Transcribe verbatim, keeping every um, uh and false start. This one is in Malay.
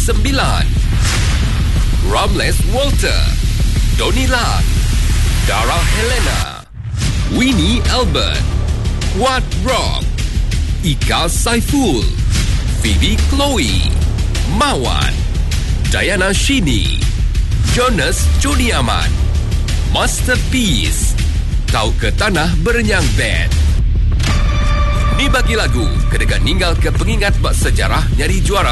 sembilan. Ramles Walter, Donila, Dara Helena, Winnie Albert, Wat Rock, Ika Saiful, Phoebe Chloe, Mawan, Diana Shini, Jonas Joni Ahmad, Masterpiece, Kau ke Tanah Berenyang Band. Ni bagi lagu kedekat ninggal ke pengingat bak sejarah nyari juara